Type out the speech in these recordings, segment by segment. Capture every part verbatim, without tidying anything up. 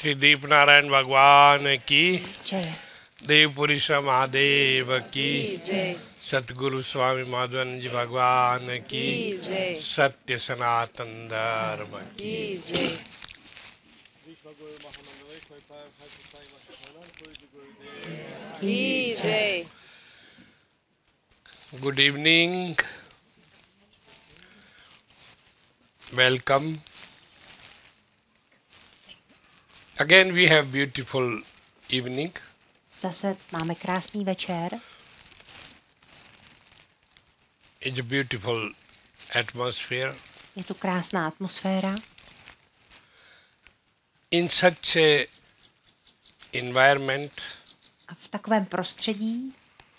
श्री दीप नारायण भगवान की, जय। देवपुरुष महादेव की, सतगुरु स्वामी माधवानंद जी भगवान की, सत्य सनातन धर्म की। Good evening. Welcome. Again we have beautiful evening. Zase máme krásný večer. It's a beautiful atmosphere. Je tu krásná atmosféra. In such a environment, A v takovém prostředí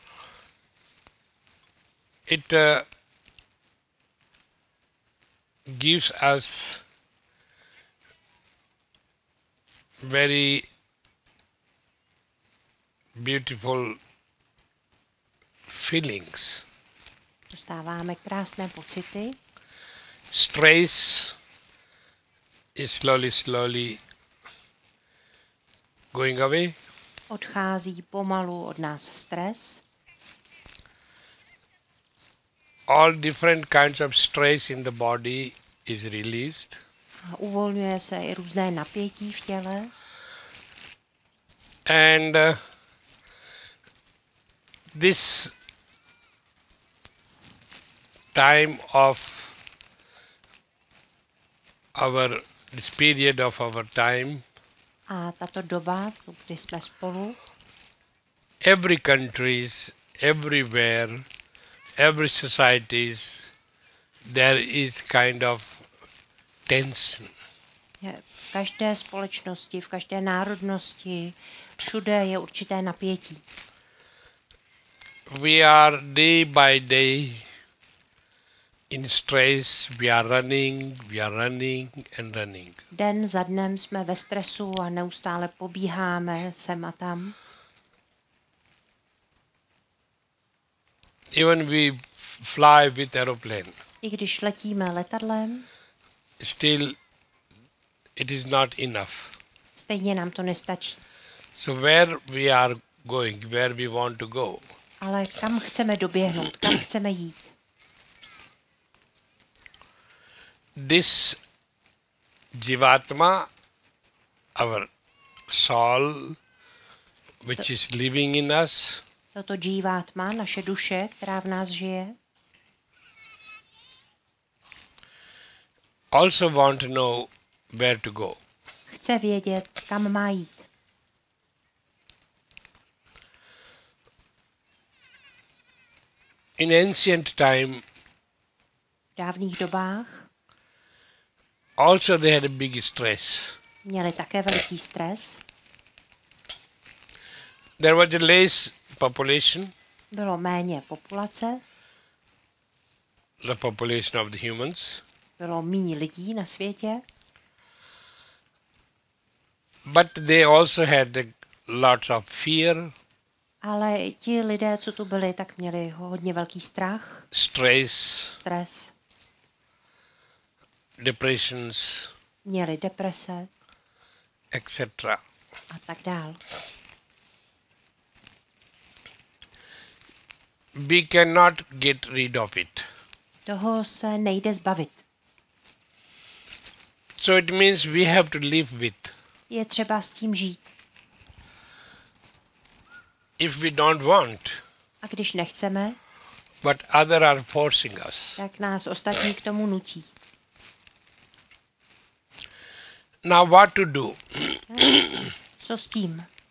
it uh, gives us very beautiful feelings. dostáváme krásné pocity. Stress is slowly, slowly going away. Odchází pomalu od nás stres. All different kinds of stress in the body is released. A uvolňuje se i různé napětí v těle. And uh, this time of our, this period of our time, A tato doba, kdy jsme spolu, every countries, everywhere, every societies, there is kind of tension. je v každé společnosti, v každé národnosti, všude je určité napětí. We are day by day in stress, we are running, we are running and running. Den za dnem jsme ve stresu a neustále pobíháme sem a tam. Even we fly with aeroplane, I když letíme letadlem, still it is not enough. stejně nám to nestačí. So where we are going, where we want to go, Ale kam chceme doběhnout, kam chceme jít? this Jivatma, our soul, which is living in us, Toto džívátma, naše duše, která v nás žije, also want to know where to go. chce vědět, kam má jít. In ancient time, V dávných dobách also they had a big stress. měli také veliký stres. There was a less population, Bylo méně populace, the population of the humans, bylo méně lidí na světě, but they also had the lots of fear, ale ti lidé, co tu byli, tak měli hodně velký strach, stress, stres, depressions, měli deprese et cetera. a tak dál. We cannot get rid of it. Toho se nejde zbavit. So it means we have to live with. Je třeba s tím žít. If we don't want, A když nechceme, but other are forcing us. tak nás ostatní k tomu nutí. Now what to do? Co s tím?